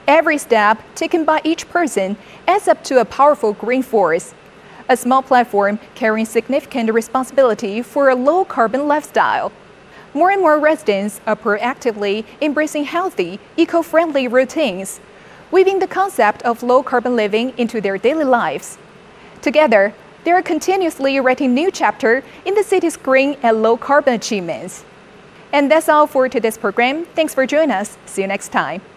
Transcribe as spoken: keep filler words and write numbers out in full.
Every step taken by each person adds up to a powerful green force, a small platform carrying significant responsibility for a low-carbon lifestyle. More and more residents are proactively embracing healthy, eco-friendly routines, weaving the concept of low-carbon living into their daily lives. Together, they are continuously writing new chapters in the city's green and low-carbon achievements. And that's all for today's program. Thanks for joining us. See you next time.